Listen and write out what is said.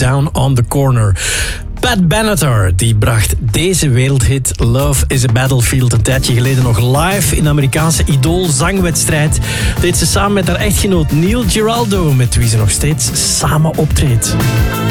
Down on the Corner. Pat Benatar die bracht deze wereldhit Love is a Battlefield een tijdje geleden nog live in de Amerikaanse Idol-zangwedstrijd. Deed ze samen met haar echtgenoot Neil Giraldo, met wie ze nog steeds samen optreedt.